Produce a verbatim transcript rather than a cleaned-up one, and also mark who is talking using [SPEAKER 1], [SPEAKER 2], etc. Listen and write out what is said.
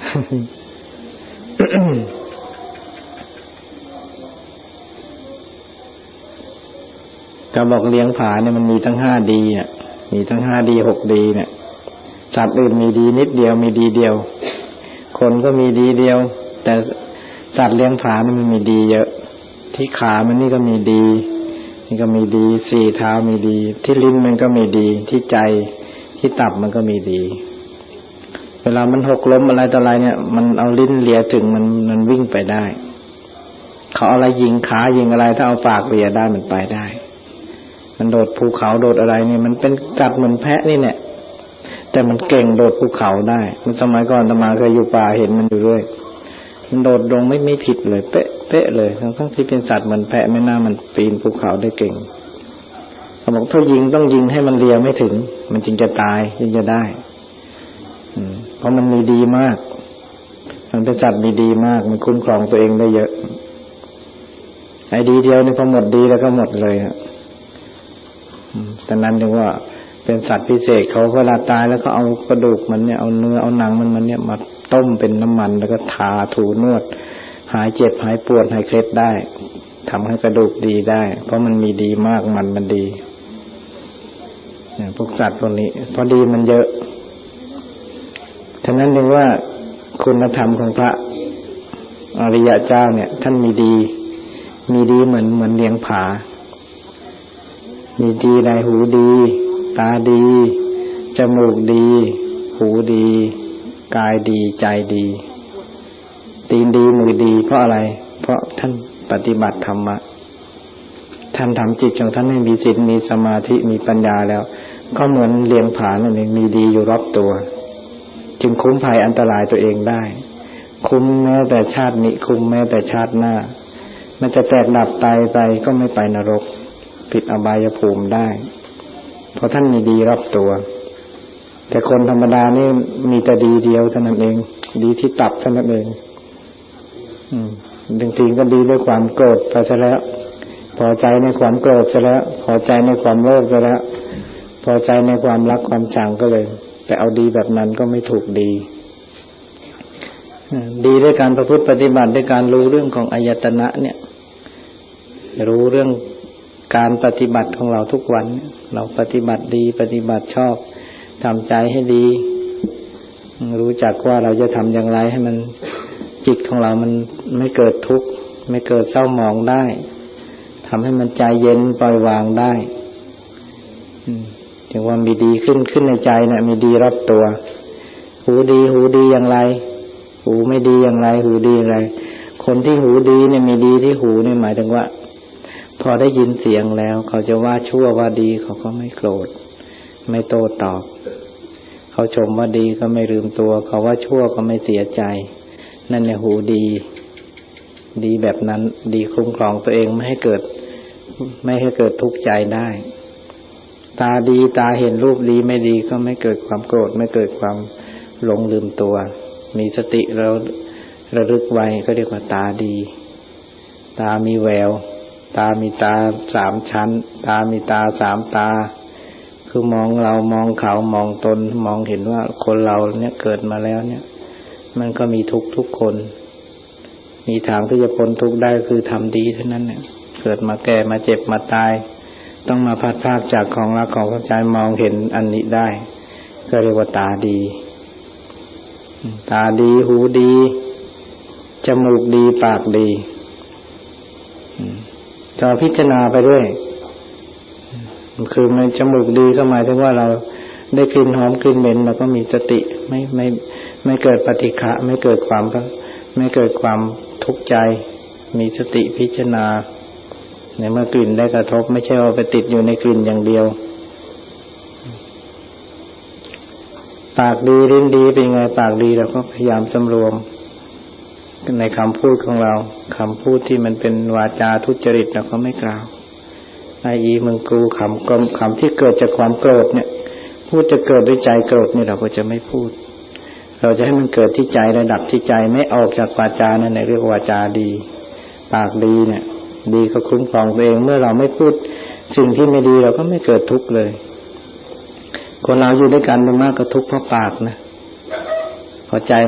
[SPEAKER 1] ก็บอกเลี้ยงผาเนี่ยมันมีทั้งห้าดีอ่ะมีทั้งห้าดีหกดีเนี่ยสัตว์อื่นมีดีนิดเดียวมีดีเดียวคนก็มีดีเดียวแต่สัตว์เลี้ยงผานี่มันมีดีเยอะที่ขามันนี่ก็มีดีนี่ก็มีดีสี่เท้ามีดีที่ลิ้นมันก็มีดีที่ใจที่ตับมันก็มีดีเวลามันหกล้มอะไรต่ออะไรเนี่ยมันเอาลิ้นเลียถึงมันมันวิ่งไปได้เขาเอาอะไรยิงขายิงอะไรถ้าเอาปากเลียได้มันไปได้มันโดดภูเขาโดดอะไรนี่มันเป็นสัตว์เหมือนแพะนี่เนี่ยแต่มันเก่งโดดภูเขาได้มันสมัยก่อนอาตมาเคยอยู่ป่าเห็นมันอยู่ด้วยมันโดดลงไม่ไม่ผิดเลยเป๊ะเป๊ะเลยทั้งทั้งที่เป็นสัตว์เหมือนแพะไม่น่ามันปีนภูเขาได้เก่งเขาบอกถ้ายิงต้องยิงให้มันเลียไม่ถึงมันจึงจะตายจึงจะได้เพราะมันมีดีมากมันเป็นสัตว์มีดีมากมันคุ้มครองตัวเองได้เยอะไอ้ดีเดียวนี่พอหมดดีแล้วก็หมดเลยฮะแต่นั้นถึงว่าเป็นสัตว์พิเศษเขาเวลาตายแล้วก็เอากระดูกมันเนี่ยเอาเนื้อเอาหนังมันมันเนี่ยมาต้มเป็นน้ำมันแล้วก็ทาถูนวดหายเจ็บหายปวดหายเคล็ดได้ทำให้กระดูกดีได้เพราะมันมีดีมากมันมันดีพวกสัตว์พวกนี้เพราะดีมันเยอะฉะนั้นถึงว่าคุณธรรมของพระอริยเจ้าเนี่ยท่านมีดีมีดีเหมือนเหมือนเลี้ยงผามีดีในหูดีตาดีจมูกดีหูดีกายดีใจดีตีนดีมือดีเพราะอะไรเพราะท่านปฏิบัติธรรมะท่านทำจิตของท่านให้มีศีลมีสมาธิมีปัญญาแล้วก็เหมือนเลี้ยงผานั่นเองมีดีอยู่รอบตัวจึงคุ้มภัยอันตรายตัวเองได้คุ้มแม้แต่ชาตินี้คุ้มแม้แต่ชาติหน้ามันจะแตกดับตายไปก็ไม่ไปนรกผิดอบายภูมิได้เพราะท่านมีดีรอบตัวแต่คนธรรมดานี่มีแต่ดีเดียวเท่านั้นเองดีที่ตับเท่านั้นเองอืมบางทีก็ดีด้วยความโกรธไปซะแล้วพอใจในความโกรธซะแล้วพอใจในความโลภซะแล้วพอใจในความรักความชังก็เลยแต่เอาดีแบบนั้นก็ไม่ถูกดีดีด้วยการประพฤติปฏิบัติด้วยการรู้เรื่องของอายตนะเนี่ยรู้เรื่องการปฏิบัติของเราทุกวันเราปฏิบัติดีปฏิบัติชอบทำใจให้ดีรู้จักว่าเราจะทำอย่างไรให้มันจิตของเรามันไม่เกิดทุกข์ไม่เกิดเศร้าหมองได้ทำให้มันใจเย็นปล่อยวางได้ถึงว่ามีดีขึ้นขึ้นในใจเนี่ยมีดีรอบตัวหูดีหูดีอย่างไรหูไม่ดีอย่างไรหูดีอย่างไรคนที่หูดีเนี่ยมีดีที่หูเนี่ยหมายถึงว่าพอได้ยินเสียงแล้วเขาจะว่าชั่วว่าดีเขาก็ไม่โกรธไม่โต้ตอบเขาชมว่าดีก็ไม่ลืมตัวเขาว่าชั่วก็ไม่เสียใจนั่นแหละหูดีดีแบบนั้นดีคุ้มครองตัวเองไม่ให้เกิดไม่ให้เกิดทุกข์ใจได้ตาดีตาเห็นรูปดีไม่ดีก็ไม่เกิดความโกรธไม่เกิดความหลงลืมตัวมีสติเราระลึกไว้ก็เรียกว่าตาดีตามีแววตามีตาสามชั้นตามีตาสามตาคือมองเรามองเขามองตนมองเห็นว่าคนเราเนี่ยเกิดมาแล้วเนี่ยมันก็มีทุกข์ทุกคนมีทางที่จะพ้นทุกข์ได้คือทำดีเท่านั้นเนี่ยเกิดมาแก่มาเจ็บมาตายต้องมาพัดพรากจากของรักของใจมองเห็นอันนี้ได้ก็เรียกว่าตาดีตาดีหูดีจมูกดีปากดีจะพิจารณาไปด้วยคือมันจมูกดีก็หมายถึงว่าเราได้กลิ่นหอมกลิ่นเหม็นเราก็มีสติไม่ไม่ไม่เกิดปฏิฆะไม่เกิดความไม่เกิดความทุกข์ใจมีสติพิจารณาในเมื่อกลิ่นได้กระทบไม่ใช่ว่าไปติดอยู่ในกลิ่นอย่างเดียวปากดีลิ้นดีเป็นไงปากดีเราก็พยายามสำรวมในคำพูดของเราคำพูดที่มันเป็นวาจาทุจริตเราก็ไม่กล่าวไอ้อีมึงกูคำกลมคำที่เกิดจากความโกรธเนี่ยพูดจะเกิดด้วยใจโกรธนี่เราก็จะไม่พูดเราจะให้มันเกิดที่ใจระดับที่ใจไม่ออกจากวาจานั่นเรียกวาจาดีปากดีเนี่ยดีก็คุ้มครองตัวเองเมื่อเราไม่พูดสิ่งที่ไม่ดีเราก็ไม่เกิดทุกข์เลยคนเราอยู่ด้วยกันมากก็ทุกข์เพราะปากนะพอใจ